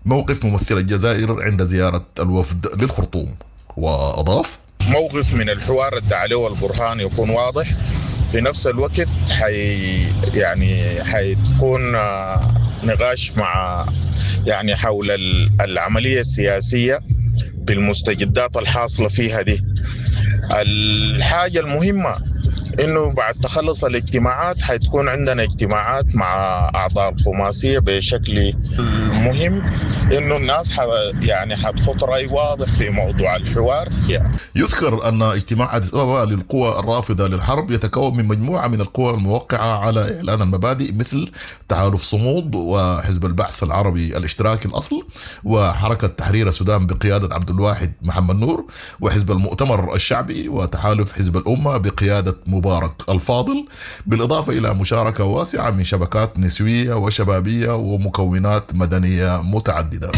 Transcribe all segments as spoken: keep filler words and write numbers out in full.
موقف ممثل الجزائر عند زيارة الوفد للخرطوم، وأضاف: موقف من الحوار ادعى عليه البرهان يكون واضح، في نفس الوقت حي يعني حيكون نقاش مع يعني حول العملية السياسية بالمستجدات الحاصلة فيها دي. الحاجة المهمة إنه بعد تخلص الاجتماعات حتكون عندنا اجتماعات مع أعضاء الخماسية بشكل مهم، إنه الناس ح يعني حتخط رأي واضح في موضوع الحوار. يذكر أن اجتماع أديس أبابا للقوى الرافضة للحرب يتكون من مجموعة من القوى الموقعة على إعلان المبادئ مثل تحالف صمود وحزب البعث العربي الاشتراكي الأصل وحركة تحرير السودان بقيادة عبد الواحد محمد نور وحزب المؤتمر الشعبي وتحالف حزب الأمة بقيادة مبارك الفاضل، بالإضافة إلى مشاركة واسعة من شبكات نسوية وشبابية ومكونات مدنية متعددة.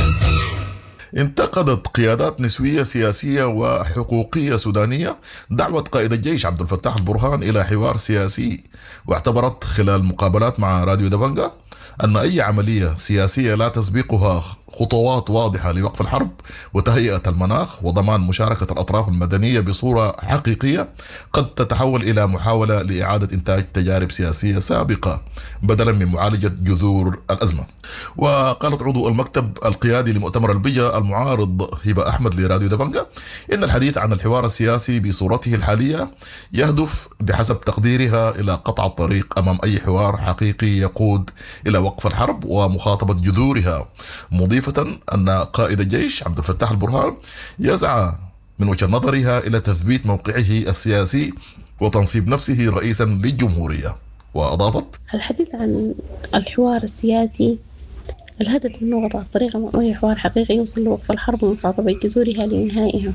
انتقدت قيادات نسوية سياسية وحقوقية سودانية دعوة قائد الجيش عبد الفتاح البرهان إلى حوار سياسي، واعتبرت خلال مقابلات مع راديو دبنجة أن أي عملية سياسية لا تسبقها خطوات واضحة لوقف الحرب وتهيئة المناخ وضمان مشاركة الأطراف المدنية بصورة حقيقية قد تتحول إلى محاولة لإعادة إنتاج تجارب سياسية سابقة بدلا من معالجة جذور الأزمة. وقالت عضو المكتب القيادي لمؤتمر البيجة المعارض هبة أحمد لراديو دبنجة إن الحديث عن الحوار السياسي بصورته الحالية يهدف بحسب تقديرها إلى قطع الطريق أمام أي حوار حقيقي يقود إلى وقف الحرب ومخاطبة جذورها، مضيفة أن قائد الجيش عبد الفتاح البرهان يسعى من وجهة نظرها إلى تثبيت موقعه السياسي وتنصيب نفسه رئيسا للجمهورية. وأضافت: الحديث عن الحوار السياسي الهدف منه قطع الطريق أمام أي حوار حقيقي يوصل لوقف الحرب ومخاطبة جذورها لإنهائها.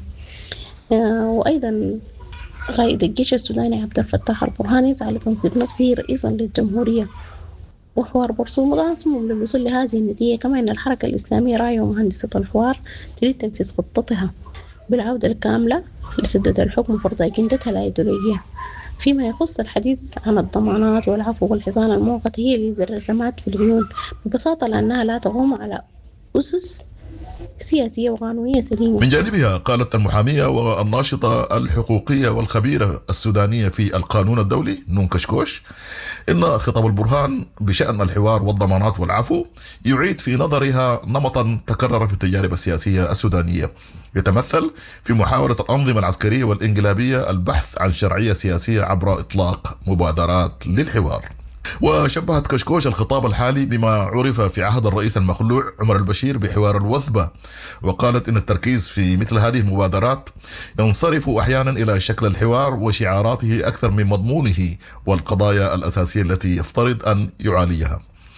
وأيضا قائد الجيش السوداني عبد الفتاح البرهان يسعى لتنصيب نفسه رئيسا للجمهورية، وحوار برسوم مصمم للوصول لهذه النتيجة. كما أن الحركة الإسلامية راعية ومهندسة الحوار تريد تنفيذ خطتها بالعودة الكاملة لسدد الحكم وفرض أجندتها الأيديولوجية. فيما يخص الحديث عن الضمانات والعفو والحصان المؤقت هي اللي زر الرماد في العيون ببساطة لأنها لا تقوم على أسس سياسية وقانونية سليمة. من جانبها قالت المحامية والناشطة الحقوقية والخبيرة السودانية في القانون الدولي نون كشكوش إن خطاب البرهان بشأن الحوار والضمانات والعفو يعيد في نظرها نمطا تكرر في التجارب السياسية السودانية يتمثل في محاولة الأنظمة العسكرية والإنقلابية البحث عن شرعية سياسية عبر إطلاق مبادرات للحوار. وشبهت كشكوش الخطاب الحالي بما عرف في عهد الرئيس المخلوع عمر البشير بحوار الوثبة، وقالت إن التركيز في مثل هذه المبادرات ينصرف أحيانا إلى شكل الحوار وشعاراته أكثر من مضمونه والقضايا الأساسية التي يفترض أن يعالجها.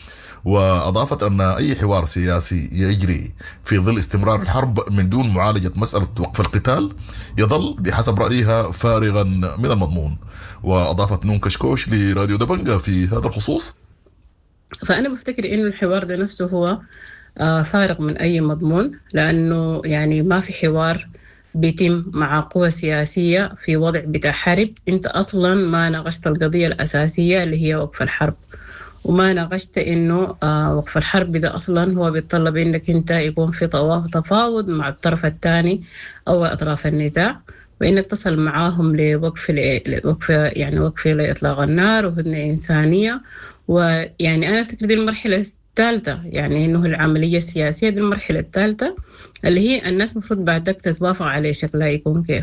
وأضافت أن أي حوار سياسي يجري في ظل استمرار الحرب من دون معالجة مسألة وقف القتال يظل بحسب رأيها فارغا من المضمون. وأضافت نون كشكوش لراديو دبنجة في هذا الخصوص: فأنا بفتكر إنه الحوار ده نفسه هو فارغ من أي مضمون، لأنه يعني ما في حوار بيتم مع قوى سياسية في وضع بتاع حرب. أنت أصلا ما ناقشت القضية الأساسية اللي هي وقف الحرب، وما ناقشت إنه آه وقف الحرب ده أصلا هو بيتطلب إنك أنت يكون في تفاوض مع الطرف الثاني أو أطراف النزاع، وإنك تصل معاهم لوقف لوقف يعني وقف لإطلاق النار وهدنة إنسانية. ويعني أنا أفتكر دي المرحلة الثالثة، يعني إنه العملية السياسية دي المرحلة الثالثة اللي هي الناس مفروض بعدك تتوافق عليه شكلها يكون كيف.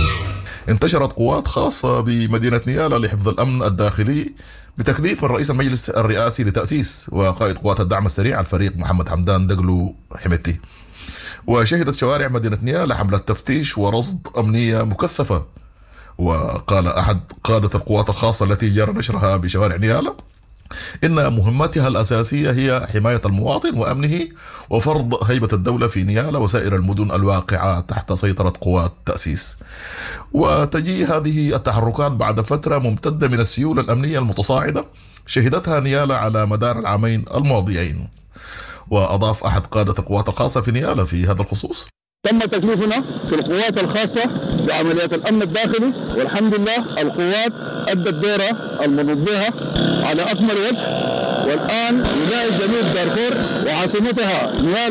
انتشرت قوات خاصة بمدينة نيالا لحفظ الأمن الداخلي بتكليف من رئيس المجلس الرئاسي لتأسيس وقائد قوات الدعم السريع الفريق محمد حمدان دقلو حمتي. وشهدت شوارع مدينة نيالا حملة تفتيش ورصد أمنية مكثفة. وقال أحد قادة القوات الخاصة التي جرى نشرها بشوارع نيالا إن مهمتها الأساسية هي حماية المواطن وأمنه وفرض هيبة الدولة في نيالا وسائر المدن الواقعة تحت سيطرة قوات تأسيس. وتجي هذه التحركات بعد فترة ممتدة من السيولة الأمنية المتصاعدة شهدتها نيالا على مدار العامين الماضيين. وأضاف أحد قادة القوات الخاصة في نيالا في هذا الخصوص: تم تكليفنا في القوات الخاصة بعمليات الأمن الداخلي، والحمد لله القوات أدت دورها المنوط بها على أكمل وجه. والآن نجاح جنوب دارفور وعاصمتها نيالا